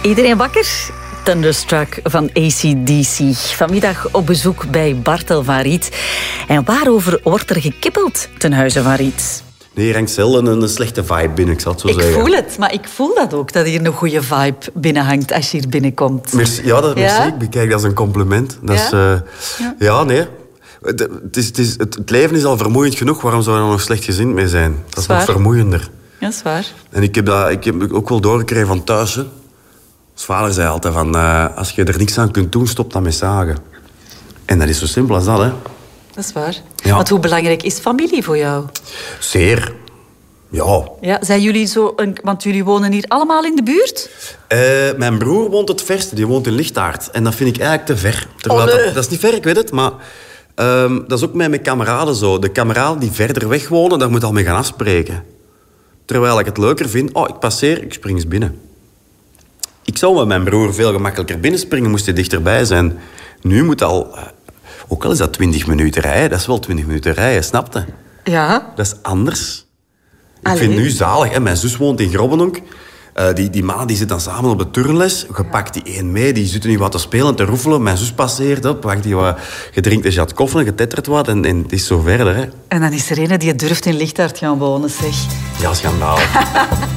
Iedereen wakker? Thunderstruck van AC/DC. Vanmiddag op bezoek bij Bartel van Riet. En waarover wordt er gekibbeld ten huize van Riet? Nee, hier hangt zelden een slechte vibe binnen, ik zal het zo zeggen. Ik voel het, maar ik voel dat ook, dat hier een goede vibe binnenhangt als je hier binnenkomt. Merci, merci. Ik bekijk dat als een compliment. Dat is, nee. Het leven is al vermoeiend genoeg, waarom zou je er nog slechtgezind mee zijn? Dat is nog vermoeiender. Ja, dat is waar. En ik heb ook wel doorgekregen van thuis. Hè. Ons vader zei altijd van, als je er niks aan kunt doen, stop dan met zagen. En dat is zo simpel als dat, hè. Dat is waar. Ja. Want hoe belangrijk is familie voor jou? Zeer. Ja. Ja, zijn jullie zo... Want jullie wonen hier allemaal in de buurt? Mijn broer woont het verste, die woont in Lichtaard. En dat vind ik eigenlijk te ver. Terwijl dat is niet ver, ik weet het, maar... dat is ook met mijn kameraden zo. De kameraden die verder weg wonen, daar moet je al mee gaan afspreken. Terwijl ik het leuker vind... Oh, ik passeer, ik spring eens binnen. Ik zou met mijn broer veel gemakkelijker binnenspringen, moest hij dichterbij zijn. Nu moet al... Ook al is dat 20 minuten rijden, dat is wel 20 minuten rijden, snap je? Ja. Dat is anders. Allee. Ik vind nu zalig. Hè? Mijn zus woont in Grobbenonk. Die mannen die zitten dan samen op de turnles. Je pakt die één mee, die zitten nu wat te spelen, te roefelen. Mijn zus passeert op, pakt die wat, je drinkt een jat koffie, je tettert wat en het is zo verder. Hè? En dan is er een die durft in Lichtaard gaan wonen, zeg. Ja, schandaal.